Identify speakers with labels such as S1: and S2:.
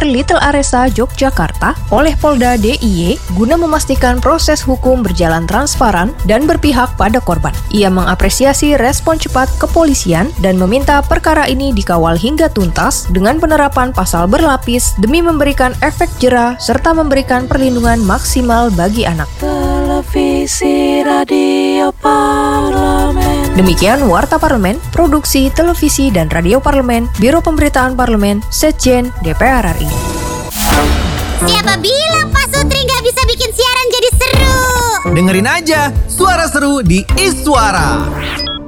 S1: Little Aresa, Yogyakarta oleh Polda DIY guna memastikan proses hukum berjalan transparan dan berpihak pada korban. Ia mengapresiasi respon cepat kepolisian dan meminta perkara ini dikawal hingga tuntas dengan penerapan pasal berlapis demi memberikan efek jera serta memberikan perlindungan maksimal bagi anak.
S2: Televisi Radio Parlemen.
S1: Demikian Warta Parlemen, Produksi Televisi dan Radio Parlemen, Biro Pemberitaan Parlemen, Setjen DPR RI.
S3: Siapa bilang Pak Sutri nggak bisa bikin siaran jadi seru?
S4: Dengerin aja Suara Seru di Iswara.